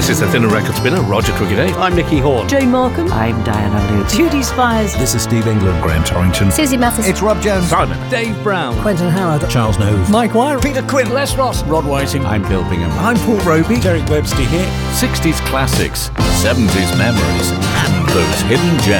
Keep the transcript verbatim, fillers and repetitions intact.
This is the Thinner Record Spinner, Roger Crooker. I'm Nicky Horn. Jane Markham. I'm Diana Lute. Judy Spires. This is Steve England. Graham Torrington. Susie Mathis. It's Rob Jones. Simon. Dave Brown. Quentin Howard. Charles Nove. Mike Wire. Peter Quinn. Les Ross. Rod Whiting. I'm Bill Bingham. I'm Paul Roby. Derek Webster here. sixties classics, seventies memories, and those hidden gems.